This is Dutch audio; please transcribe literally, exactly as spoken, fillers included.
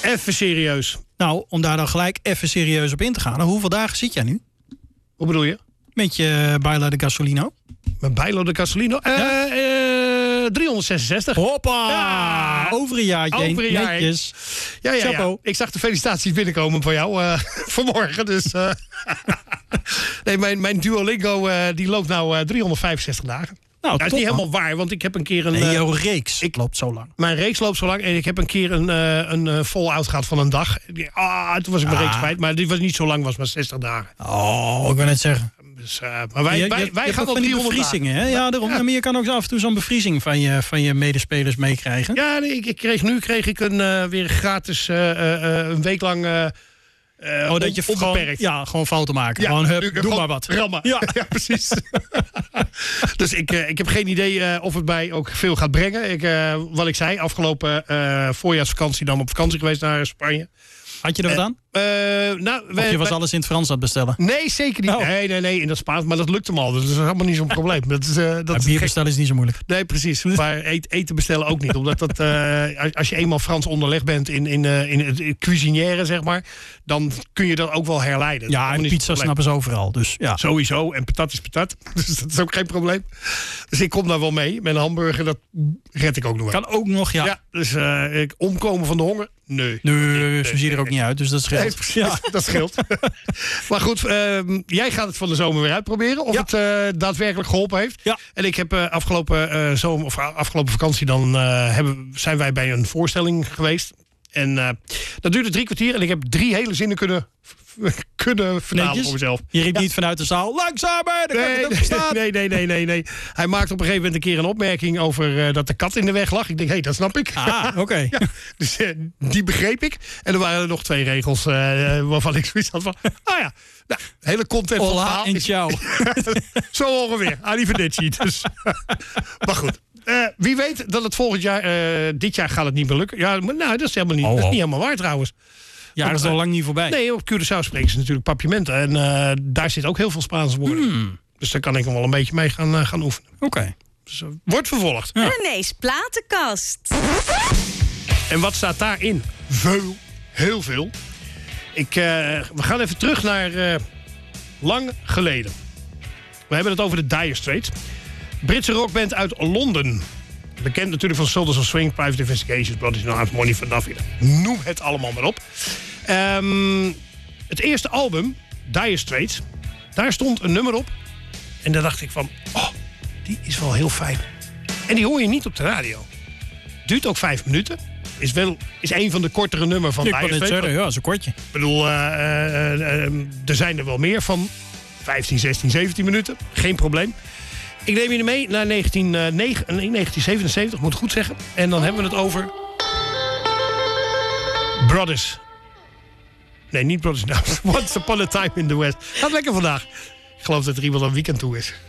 Even serieus. Nou, om daar dan gelijk even serieus op in te gaan. Hoeveel dagen zit jij nu? Hoe bedoel je? Met je Baila de Gasolino? Mijn Baila de Gasolino? Ja? Uh, uh, driehonderdzesenzestig. Hoppa! Ja. Over een jaartje. Over een jaar. Netjes. Ja, ja, ja. Ik zag de felicitaties binnenkomen van jou uh, vanmorgen. Dus, uh, nee, mijn, mijn Duolingo uh, die loopt nou uh, driehonderdvijfenzestig dagen. Nou, dat is niet helemaal waar, want ik heb een keer een... Nee, jouw uh, reeks ik, loopt zo lang. Mijn reeks loopt zo lang en ik heb een keer een, uh, een uh, vol-out gehad van een dag. Ah, toen was ik mijn ah. reeks kwijt, maar die was niet zo lang, was maar zestig dagen. Oh, ik wil net zeggen. Dus, uh, maar wij, je, wij, je, wij je gaan wel driehonderd bevriezingen, hè? Ja, daarom. Ja. Maar je kan ook af en toe zo'n bevriezing van je, van je medespelers meekrijgen. Ja, nee, ik, ik kreeg, nu kreeg ik een, uh, weer gratis uh, uh, een week lang... Uh, Uh, oh, dat je gewoon, ja, gewoon fouten maken. Ja, gewoon, hup, doe gewoon maar wat. Rammen. Ja, ja precies. Dus ik, uh, ik heb geen idee uh, of het mij ook veel gaat brengen. Ik, uh, wat ik zei, afgelopen uh, voorjaarsvakantie dan op vakantie geweest naar Spanje. Had je er wat aan? Uh, nou, of wij, je was wij, alles in het Frans aan het bestellen? Nee, zeker niet. Oh. Nee, nee, nee, in dat Spaans. Maar dat lukt hem al. Dus dat is helemaal niet zo'n probleem. Dat is, uh, dat bier bestellen is niet zo moeilijk. Nee, precies. Maar eten bestellen ook niet. Omdat dat, uh, als je eenmaal Frans onderlegd bent in, in, uh, in het cuisinière, zeg maar, dan kun je dat ook wel herleiden. Ja, en pizza snappen ze overal. Dus, ja. Sowieso. En patat is patat. Dus dat is ook geen probleem. Dus ik kom daar wel mee. Met een hamburger, dat red ik ook nog wel. Kan ook nog, ja. Ja, dus uh, ik omkomen van de honger? Nee. Nee, nee, zo zie je er ook niet uit, dus dat scheelt. Nee, precies, ja. Dat scheelt. Maar goed, uh, jij gaat het van de zomer weer uitproberen. Of ja. het uh, daadwerkelijk geholpen heeft. Ja. En ik heb uh, afgelopen uh, zomer of afgelopen vakantie dan uh, hebben, zijn wij bij een voorstelling geweest. En uh, dat duurde drie kwartier en ik heb drie hele zinnen kunnen, kunnen vertalen voor mezelf. Je riep ja. niet vanuit de zaal, langzamer, dan nee, kan ik het ook nee, nee, nee, nee, nee. Hij maakte op een gegeven moment een keer een opmerking over uh, dat de kat in de weg lag. Ik denk, hé, hey, dat snap ik. Ah, oké. Okay. Ja, dus uh, die begreep ik. En er waren er nog twee regels uh, waarvan ik zoiets had van, ah ja, nou, hele content van het verhaal is ciao. Zo ongeveer, arrivederci. Dus, maar goed. Uh, wie weet dat het volgend jaar, uh, dit jaar gaat het niet meer lukken. Ja, maar nou, dat is helemaal niet, oh, oh. Dat is niet helemaal waar trouwens. Ja, dat is al lang niet voorbij. Nee, op Curaçao spreken ze natuurlijk papiamento. En uh, daar zit ook heel veel Spaanse woorden. Hmm. Dus daar kan ik nog wel een beetje mee gaan, uh, gaan oefenen. Oké. Okay. Dus, uh, wordt vervolgd. Ja. René's platenkast. En wat staat daarin? Veel. Heel veel. Ik, uh, we gaan even terug naar uh, lang geleden. We hebben het over de Dire Straits. Britse rockband uit Londen. Bekend natuurlijk van Soldiers of Swing, Private Investigations, Blood is No Out, Money for Nothing. Noem het allemaal maar op. Um, het eerste album, Dire Straits, daar stond een nummer op. En daar dacht ik van, oh, die is wel heel fijn. En die hoor je niet op de radio. Duurt ook vijf minuten. Is, wel, is een van de kortere nummers van Dire Straits. Zeggen, ja, zo'n kortje. Ik bedoel, uh, uh, uh, er zijn er wel meer van vijftien, zestien, zeventien minuten. Geen probleem. Ik neem je mee naar negentien, uh, negen, negentien zevenenzeventig, moet ik goed zeggen. En dan hebben we het over Brothers. Nee, niet Brothers. Nou, Once Upon a Time in the West. Gaat lekker vandaag. Ik geloof dat er iemand aan weekend toe is.